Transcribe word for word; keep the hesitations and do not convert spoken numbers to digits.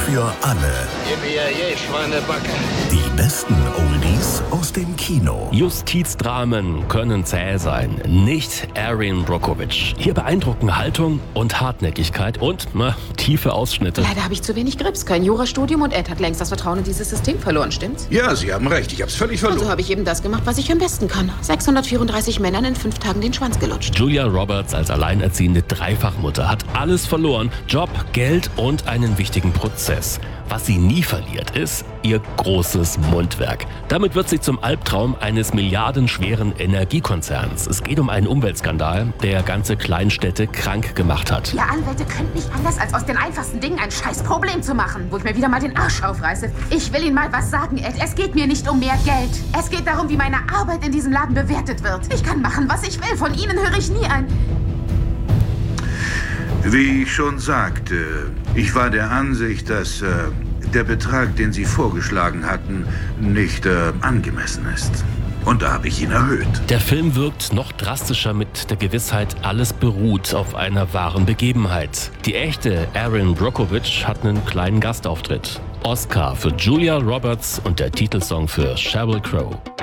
für alle. Gib mir je, Schweinebacke. Die besten Oldies aus dem Kino. Justizdramen können zäh sein. Nicht Erin Brockovich. Hier beeindrucken Haltung und Hartnäckigkeit und na, tiefe Ausschnitte. Leider habe ich zu wenig Grips, kein Jurastudium und Ed hat längst das Vertrauen in dieses System verloren, stimmt's? Ja, Sie haben recht, ich hab's völlig verloren. Also habe ich eben das gemacht, was ich am besten kann. sechshundertvierunddreißig Männern in fünf Tagen den Schwanz gelutscht. Julia Roberts als alleinerziehende Dreifachmutter hat alles verloren. Job, Geld und einen wichtigen Prozess. Was sie nie verliert, ist ihr großes Mundwerk. Damit wird sie zum Albtraum eines milliardenschweren Energiekonzerns. Es geht um einen Umweltskandal, der ganze Kleinstädte krank gemacht hat. Ihr Anwälte könnt nicht anders, als aus den einfachsten Dingen ein scheiß Problem zu machen, wo ich mir wieder mal den Arsch aufreiße. Ich will Ihnen mal was sagen, Ed. Es geht mir nicht um mehr Geld. Es geht darum, wie meine Arbeit in diesem Laden bewertet wird. Ich kann machen, was ich will. Von Ihnen höre ich nie ein... Wie ich schon sagte, ich war der Ansicht, dass äh, der Betrag, den Sie vorgeschlagen hatten, nicht äh, angemessen ist. Und da habe ich ihn erhöht. Der Film wirkt noch drastischer mit der Gewissheit, alles beruht auf einer wahren Begebenheit. Die echte Erin Brockovich hat einen kleinen Gastauftritt. Oscar für Julia Roberts und der Titelsong für Sheryl Crow.